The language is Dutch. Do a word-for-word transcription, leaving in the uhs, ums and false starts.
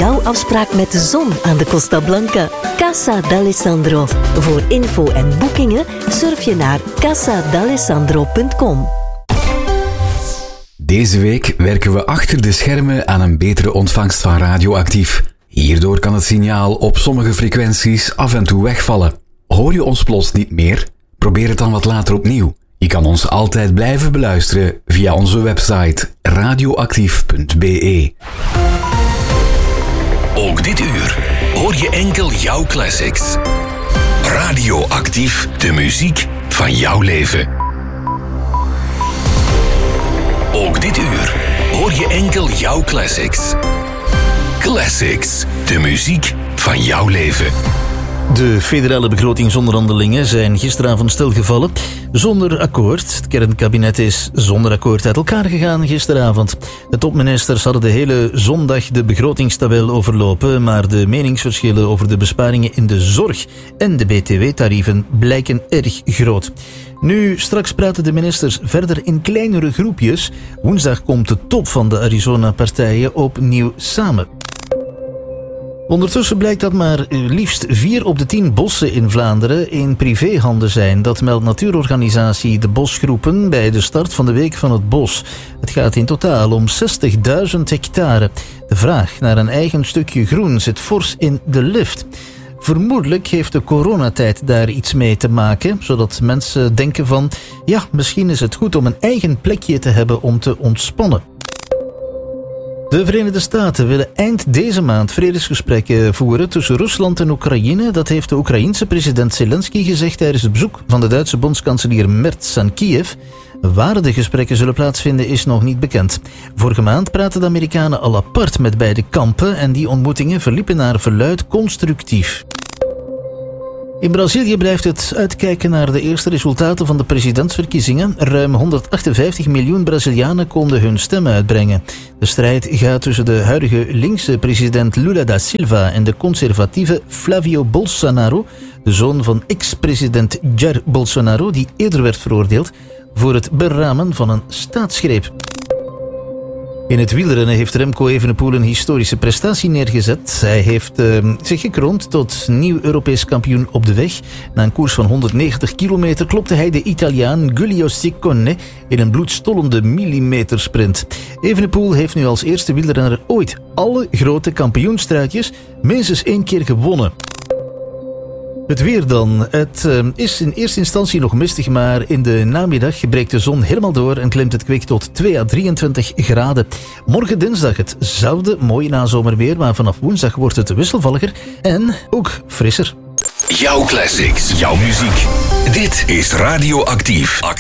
jouw afspraak met de zon aan de Costa Blanca. Casa d'Alessandro. Voor info en boekingen surf je naar casa d'alessandro punt com. Deze week werken we achter de schermen aan een betere ontvangst van Radioactief. Hierdoor kan het signaal op sommige frequenties af en toe wegvallen. Hoor je ons plots niet meer? Probeer het dan wat later opnieuw. Je kan ons altijd blijven beluisteren via onze website radioactief punt be. Ook dit uur hoor je enkel jouw classics. Radioactief, de muziek van jouw leven. Ook dit uur hoor je enkel jouw classics. Classics, de muziek van jouw leven. De federale begrotingsonderhandelingen zijn gisteravond stilgevallen zonder akkoord. Het kernkabinet is zonder akkoord uit elkaar gegaan gisteravond. De topministers hadden de hele zondag de begrotingstabel overlopen, maar de meningsverschillen over de besparingen in de zorg en de B T W-tarieven blijken erg groot. Nu, straks praten de ministers verder in kleinere groepjes. Woensdag komt de top van de Arizona-partijen opnieuw samen. Ondertussen blijkt dat maar liefst vier op de tien bossen in Vlaanderen in privéhanden zijn. Dat meldt natuurorganisatie De Bosgroepen bij de start van de Week van het Bos. Het gaat in totaal om zestigduizend hectare. De vraag naar een eigen stukje groen zit fors in de lift. Vermoedelijk heeft de coronatijd daar iets mee te maken, zodat mensen denken van, ja, misschien is het goed om een eigen plekje te hebben om te ontspannen. De Verenigde Staten willen eind deze maand vredesgesprekken voeren tussen Rusland en Oekraïne. Dat heeft de Oekraïense president Zelensky gezegd tijdens het bezoek van de Duitse bondskanselier Merz aan Kiev. Waar de gesprekken zullen plaatsvinden is nog niet bekend. Vorige maand praten de Amerikanen al apart met beide kampen en die ontmoetingen verliepen naar verluidt constructief. In Brazilië blijft het uitkijken naar de eerste resultaten van de presidentsverkiezingen. Ruim honderdachtenvijftig miljoen Brazilianen konden hun stem uitbrengen. De strijd gaat tussen de huidige linkse president Lula da Silva en de conservatieve Flavio Bolsonaro, de zoon van ex-president Jair Bolsonaro, die eerder werd veroordeeld voor het beramen van een staatsgreep. In het wielrennen heeft Remco Evenepoel een historische prestatie neergezet. Hij heeft uh, zich gekroond tot nieuw Europees kampioen op de weg. Na een koers van honderdnegentig kilometer klopte hij de Italiaan Giulio Ciccone in een bloedstollende millimetersprint. Evenepoel heeft nu als eerste wielrenner ooit alle grote kampioenstruitjes minstens één keer gewonnen. Het weer dan. Het uh, is in eerste instantie nog mistig, maar in de namiddag breekt de zon helemaal door en klimt het kwik tot twee à drieëntwintig graden. Morgen dinsdag hetzelfde mooie nazomerweer, maar vanaf woensdag wordt het wisselvalliger en ook frisser. Jouw classics, jouw muziek. Dit is Radioactief. Actief.